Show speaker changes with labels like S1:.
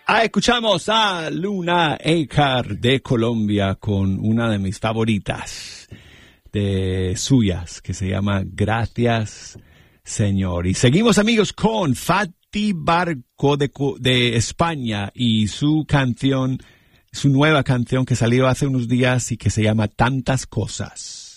S1: Escuchamos a Luna Acar de Colombia con una de mis favoritas de suyas que se llama Gracias Señor. Y seguimos, amigos, con Fati Barco de España y su canción, su nueva canción que salió hace unos días y que se llama Tantas Cosas.